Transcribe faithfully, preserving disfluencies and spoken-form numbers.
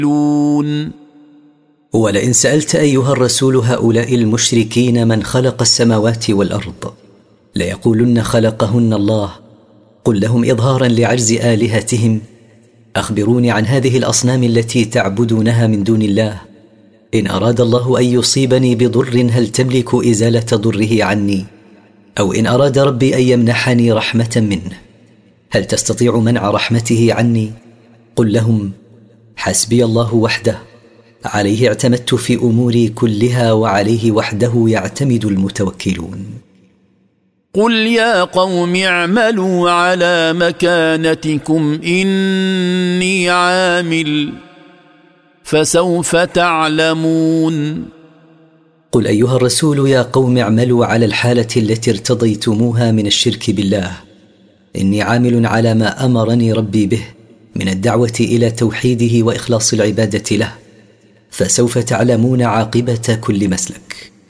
ولئن سألت أيها الرسول هؤلاء المشركين من خلق السماوات والأرض ليقولن خلقهن الله. قل لهم إظهارا لعجز آلهتهم: أخبروني عن هذه الأصنام التي تعبدونها من دون الله. إن أراد الله أن يصيبني بضر هل تملك إزالة ضره عني؟ أو إن أراد ربي أن يمنحني رحمة منه هل تستطيع منع رحمته عني؟ قل لهم: حسبي الله وحده، عليه اعتمدت في أموري كلها، وعليه وحده يعتمد المتوكلون. قل يا قوم اعملوا على مكانتكم إني عامل فسوف تعلمون. قل أيها الرسول يا قوم اعملوا على الحالة التي ارتضيتموها من الشرك بالله، إني عامل على ما أمرني ربي به من الدعوة إلى توحيده وإخلاص العبادة له، فسوف تعلمون عاقبة كل مسلك.